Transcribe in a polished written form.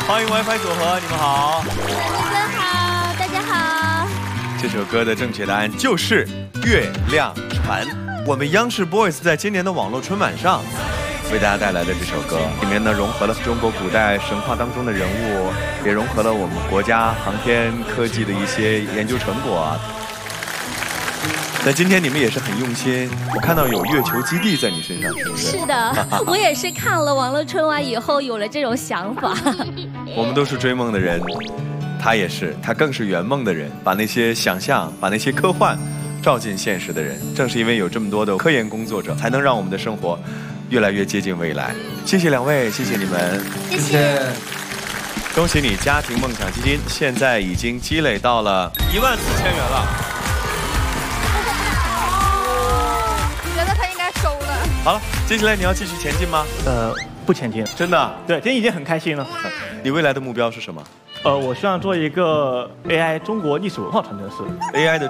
欢迎 WiFi 组合，你们好。 主持人好，大家好。 这首歌的正确答案就是《月亮船》。我们央视 Boys 在今年的网络春晚上为大家带来的这首歌，里面呢融合了中国古代神话当中的人物，也融合了我们国家航天科技的一些研究成果啊。那今天你们也是很用心，我看到有月球基地在你身上，是不是？ 是的，我也是看了网络春晚以后有了这种想法。 我们都是追梦的人，他也是，他更是圆梦的人，把那些想象，把那些科幻照进现实的人。正是因为有这么多的科研工作者，才能让我们的生活越来越接近未来。谢谢两位，谢谢你们， 谢谢。 恭喜你，家庭梦想基金现在已经积累到了14000元了。 觉得他应该收了。 好了，接下来你要继续前进吗？ 不前进。 真的？ 对，今天已经很开心了。 你未来的目标是什么？ 我希望做一个 AI 中国历史文化传承师。 AI 的